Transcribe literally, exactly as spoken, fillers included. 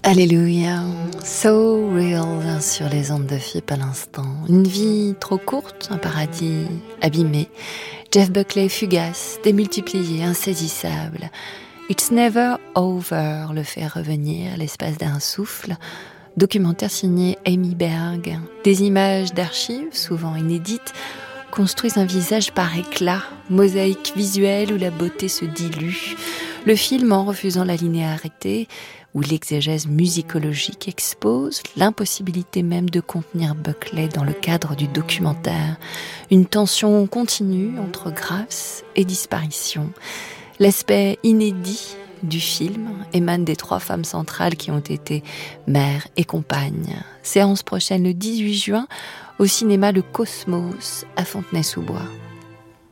Alléluia, So Real sur les ondes de F I P à l'instant. Une vie trop courte, un paradis abîmé. Jeff Buckley fugace, démultiplié, insaisissable. It's Never Over le fait revenir l'espace d'un souffle. Documentaire signé Amy Berg. Des images d'archives, souvent inédites, construisent un visage par éclat, mosaïque visuelle où la beauté se dilue. Le film, en refusant la linéarité, où l'exégèse musicologique expose l'impossibilité même de contenir Buckley dans le cadre du documentaire. Une tension continue entre grâce et disparition. L'aspect inédit du film émane des trois femmes centrales qui ont été mères et compagnes. Séance prochaine le dix-huit juin au cinéma Le Cosmos à Fontenay-sous-Bois.